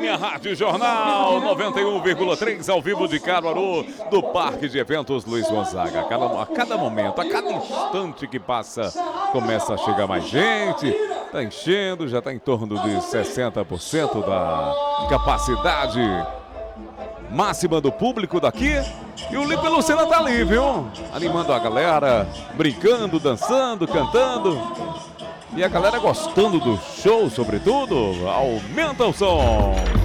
minha Rádio Jornal 91,3 ao vivo de Caruaru, do Parque de Eventos Luiz Gonzaga. A cada momento, a cada instante que passa, começa a chegar mais gente. Está enchendo, já está em torno de 60% da capacidade máxima do público daqui. E o Lipe Lucena tá ali, viu? Animando a galera, brincando, dançando, cantando. E a galera gostando do show, sobretudo. Aumenta o som.